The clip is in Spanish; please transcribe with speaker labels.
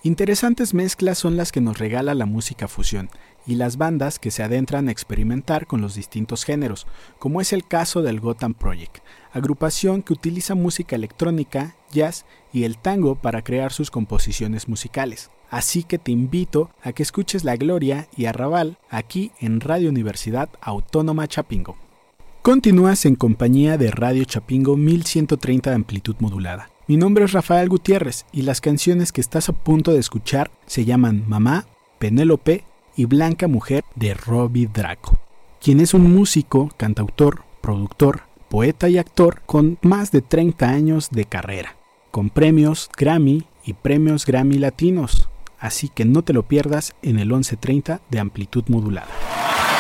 Speaker 1: Interesantes mezclas son las que nos regala la música fusión y las bandas que se adentran a experimentar con los distintos géneros, como es el caso del Gotham Project, agrupación que utiliza música electrónica, jazz y el tango para crear sus composiciones musicales. Así que te invito a que escuches La Gloria y Arrabal aquí en Radio Universidad Autónoma Chapingo. Continúas en compañía de Radio Chapingo 1130 de amplitud modulada. Mi nombre es Rafael Gutiérrez y las canciones que estás a punto de escuchar se llaman Mamá, Penélope y Blanca Mujer de Robbie Draco, quien es un músico, cantautor, productor, poeta y actor con más de 30 años de carrera, con premios Grammy y premios Grammy Latinos, así que no te lo pierdas en el 1130 de amplitud modulada.